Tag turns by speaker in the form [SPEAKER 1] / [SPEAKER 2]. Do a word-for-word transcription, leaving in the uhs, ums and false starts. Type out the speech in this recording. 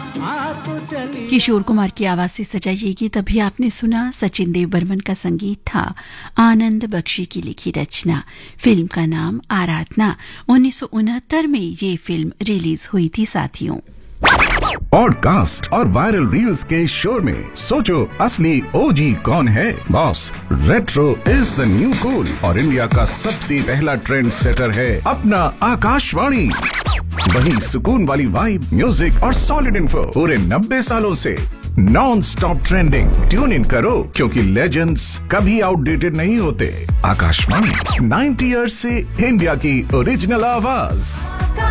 [SPEAKER 1] किशोर कुमार की आवाज से सजा ये गीत अभी आपने सुना। सचिन देव बर्मन का संगीत था। आनंद बख्शी की लिखी रचना। फिल्म का नाम आराधना। उन्नीस सौ उनहत्तर में ये फिल्म रिलीज हुई थी साथियों।
[SPEAKER 2] पॉडकास्ट और वायरल रील्स के शोर में सोचो असली ओजी कौन है? Boss, retro is the new cool और इंडिया का सबसे पहला ट्रेंड सेटर है अपना आकाशवाणी। वही सुकून वाली वाइब, म्यूजिक और सॉलिड इन्फो पूरे नब्बे सालों से non stop trending. Tune in करो क्योंकि लेजेंड्स कभी आउटडेटेड नहीं होते। आकाशवाणी नाइन्टी इयर्स से इंडिया की ओरिजिनल आवाज।